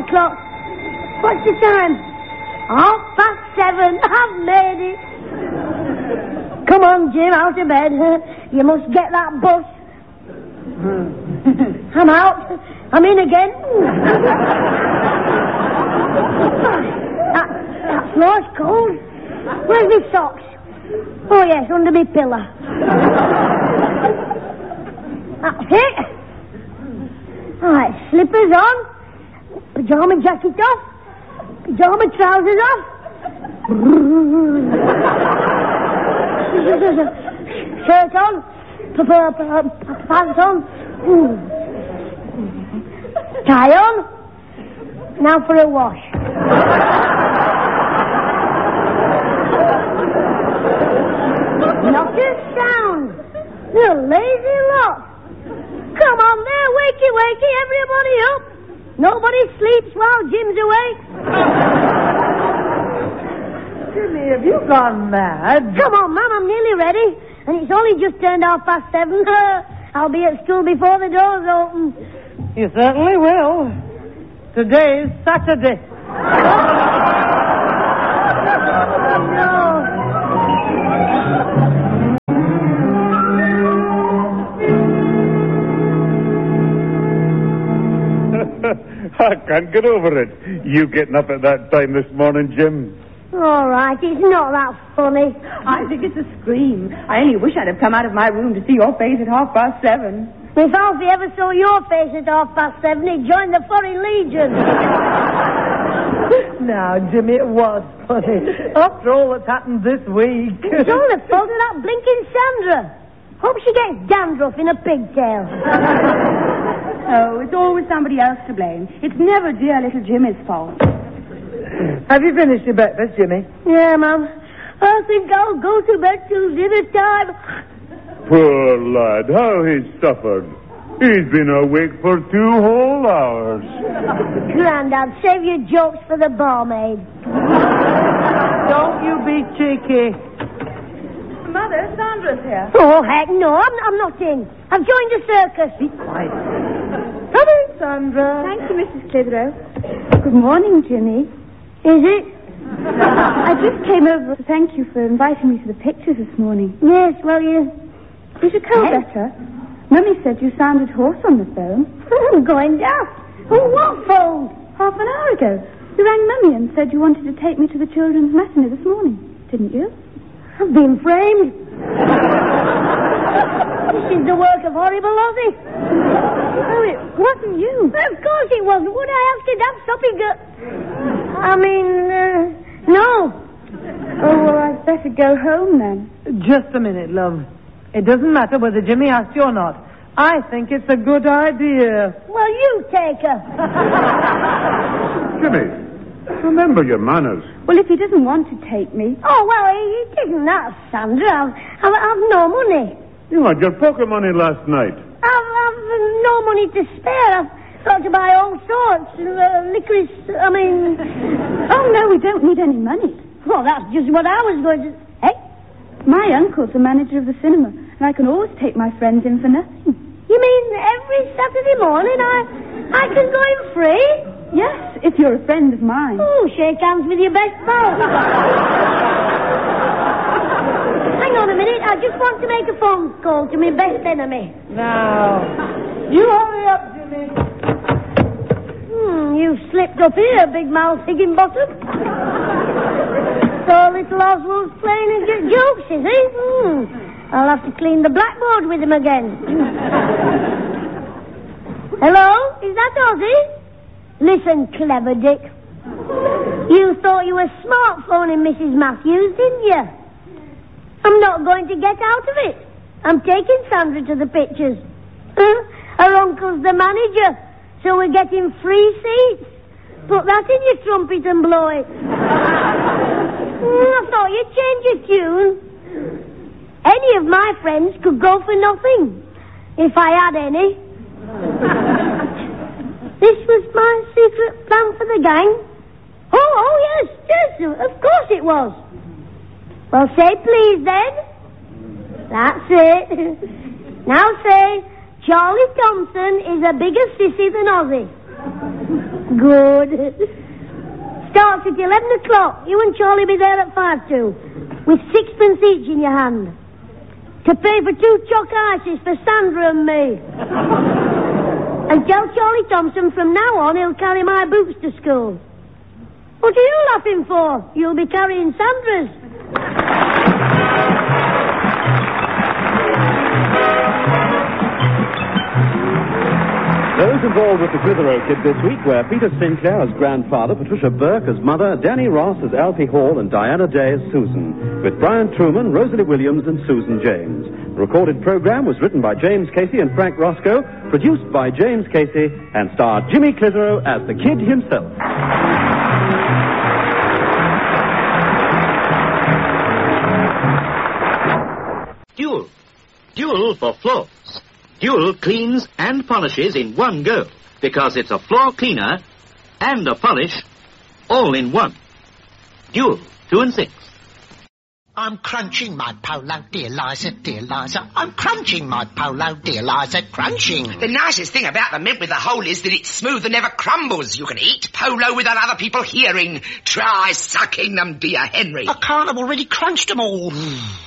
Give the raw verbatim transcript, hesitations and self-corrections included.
clock. What's the time? Half past seven. I've made it. Come on, Jim, out of bed. You must get that bus. I'm out. I'm in again. that, that floor's cold. Where's my socks? Oh, yes, under my pillow. That's it. All right, slippers on. Pyjama jacket off. Pyjama trousers off. Shirt on. Pants on. Tie on. Now for a wash. Not a sound. You lazy lot. Come on there, wakey, wakey, everybody up. Nobody sleeps while Jim's awake. Jimmy, have you gone mad? Come on, Mum, I'm nearly ready. And it's only just turned half past seven. I'll be at school before the doors open. You certainly will. Today's Saturday. No. I can't get over it. You getting up at that time this morning, Jim? All right, it's not that funny. I think it's a scream. I only wish I'd have come out of my room to see your face at half past seven. If Alfie ever saw your face at half past seven, he'd join the Foreign Legion. Now, Jimmy, it was funny. After all that's happened this week. It's all the fault of that blinking Sandra. Hope she gets dandruff in a pigtail. Oh, it's always somebody else to blame. It's never dear little Jimmy's fault. Have you finished your breakfast, Jimmy? Yeah, Mum. I think I'll go to bed till dinner time. Poor lad, how he's suffered. He's been awake for two whole hours. Grandad, save your jokes for the barmaid. Don't you be cheeky. Mother, Sandra's here. Oh, heck no, I'm, I'm not in. I've joined a circus. Be quiet. Come in, Sandra. Thank you, Missus Clitheroe. Good morning, Jimmy. Is it? I just came over to thank you for inviting me to the pictures this morning. Yes, well, you... Is your cold Yes. better? Mummy said you sounded hoarse on the phone. I'm going daft. Oh, what phone? Half an hour ago. You rang Mummy and said you wanted to take me to the children's matinee this morning, didn't you? I've been framed. This is the work of horrible Ozzy. Oh, it wasn't you. Of course it wasn't. Would I have to have stopping gut? I mean, uh, no. Oh, well, I'd better go home then. Just a minute, love. It doesn't matter whether Jimmy asked you or not. I think it's a good idea. Well, you take her. Jimmy, remember your manners. Well, if he doesn't want to take me... Oh, well, it isn't that, Sandra. I've, I've, I've no money. You had your pocket money last night. I've, I've no money to spare. I've got to buy all sorts. Uh, licorice, I mean... Oh, no, we don't need any money. Well, that's just what I was going to... Hey? My uncle's the manager of the cinema, and I can always take my friends in for nothing. You mean every Saturday morning I I can go in free? Yes, if you're a friend of mine. Oh, shake hands with your best pal. Hang on a minute. I just want to make a phone call to my best enemy. Now, you hurry up, Jimmy. Hmm, you've slipped up here, big mouth Higginbottom. So little Oswald's playing his j- jokes, is he? Hmm. I'll have to clean the blackboard with him again. Hello? Is that Ozzy? Listen, clever Dick. You thought you were smart phoning Missus Matthews, didn't you? I'm not going to get out of it. I'm taking Sandra to the pictures. Huh? Her uncle's the manager, so we're getting free seats. Put that in your trumpet and blow it. I thought you'd change your tune. Any of my friends could go for nothing, if I had any. This was my secret plan for the gang. Oh, oh, yes, yes, of course it was. Well, say please, then. That's it. Now say, Charlie Thompson is a bigger sissy than Ozzy. Good. Starts at eleven o'clock. You and Charlie be there at five to, with sixpence each in your hand, to pay for two chalk ices for Sandra and me. And tell Charlie Thompson from now on he'll carry my boots to school. What are you laughing for? You'll be carrying Sandra's. Those involved with the Clitheroe Kid this week were Peter Sinclair as grandfather, Patricia Burke as mother, Danny Ross as Alfie Hall, and Diana Day as Susan, with Brian Truman, Rosalie Williams, and Susan James. The recorded program was written by James Casey and Frank Roscoe, produced by James Casey, and starred Jimmy Clitheroe as the Kid himself. Dual. Dual for floors. Dual cleans and polishes in one go, because it's a floor cleaner and a polish all in one. Dual, two and six. I'm crunching my polo, dear Liza, dear Liza. I'm crunching my polo, dear Liza, crunching. The nicest thing about the mint with the hole is that it's smooth and never crumbles. You can eat polo without other people hearing. Try sucking them, dear Henry. I can't, I've already crunched them all.